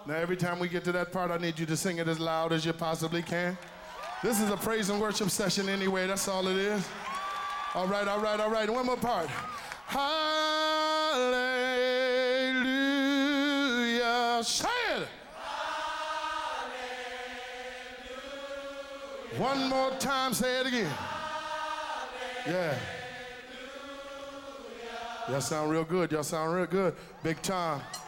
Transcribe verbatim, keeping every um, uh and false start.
Now, every time we get to that part, I need you to sing it as loud as you possibly can. This is a praise and worship session anyway. That's all it is. All right, all right, all right. One more part. Hallelujah. Say it. Hallelujah. One more time. Say it again. Yeah. Y'all sound real good. Y'all sound real good. Big time.